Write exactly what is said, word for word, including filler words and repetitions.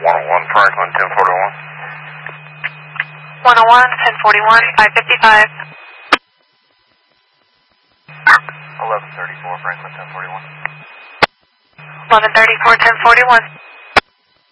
one oh one Franklin, ten forty-one. one oh one, ten forty-one, five fifty-five. eleven thirty-four Franklin, ten forty-one. eleven thirty-four, ten forty-one.